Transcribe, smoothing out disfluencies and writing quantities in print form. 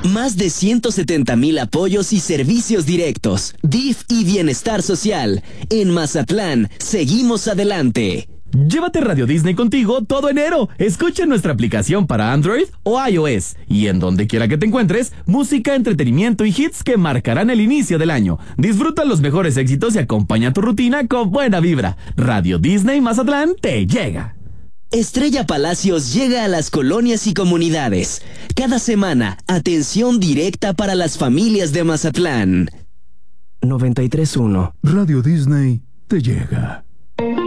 Más de 170,000 apoyos y servicios directos. DIF y Bienestar Social. En Mazatlán, seguimos adelante. Llévate Radio Disney contigo todo enero. Escucha nuestra aplicación para Android o iOS. Y en donde quiera que te encuentres, música, entretenimiento y hits que marcarán el inicio del año. Disfruta los mejores éxitos y acompaña tu rutina con buena vibra. Radio Disney Mazatlán te llega. Estrella Palacios llega a las colonias y comunidades. Cada semana, atención directa para las familias de Mazatlán. 93.1 Radio Disney te llega.